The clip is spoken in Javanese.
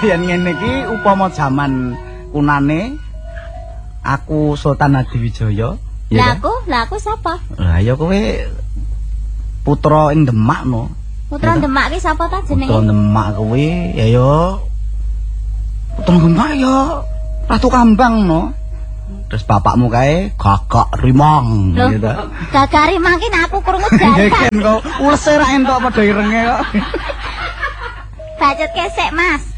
yen ngene iki upama jaman kunane aku Sultan Hadiwijaya. Lah aku sapa? Lah ya kowe putra ing Demak no. Putra Demak ki sapa ta jenenge? Putra Demak kowe ya Putra Demak ya Ratu Kambang no. Terus bapakmu kae Gagak Rimang gitu. Gagak Rimang ki aku krungu jantan. Kan kok ulese ra entuk padha irenge kok. Bacot kesek, Mas.